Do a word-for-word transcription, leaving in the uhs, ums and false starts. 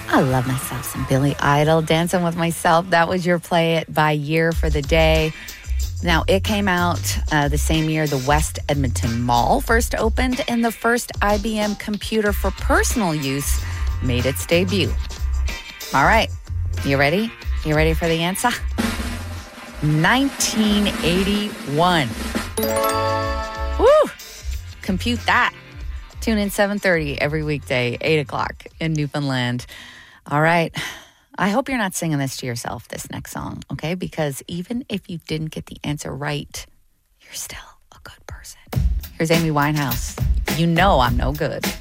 I love myself some Billy Idol. Dancing with Myself. That was your Play It by year for the day. Now, it came out uh, the same year the West Edmonton Mall first opened, and the first I B M computer for personal use made its debut. All right, you ready? You ready for the answer? nineteen eighty-one. Woo! Compute that. Tune in seven thirty every weekday, eight o'clock in Newfoundland. All right. I hope you're not singing this to yourself, this next song, okay? Because even if you didn't get the answer right, you're still a good person. Here's Amy Winehouse. You know I'm no good.